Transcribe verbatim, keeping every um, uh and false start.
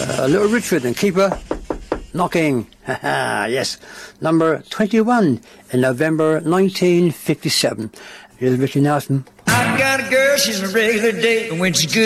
Uh, Little Richard and Keeper Knocking. Yes, number twenty-one in November nineteen fifty-seven. Here's Richie Nelson. I've got a girl, she's a regular date, and when she's good